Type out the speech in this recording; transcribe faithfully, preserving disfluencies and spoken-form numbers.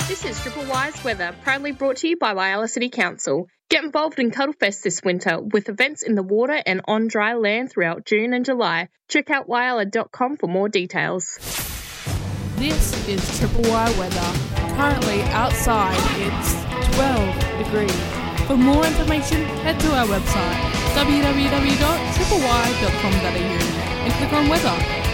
This is Triple Wise Weather, proudly brought to you by Whyalla City Council. Get involved in Cuddlefest this winter with events in the water and on dry land throughout June and July. Check out whyalla dot com for more details. This is Triple Y Weather. Currently outside it's twelve degrees. For more information, head to our website w w w dot triple y dot com dot a u and click on weather.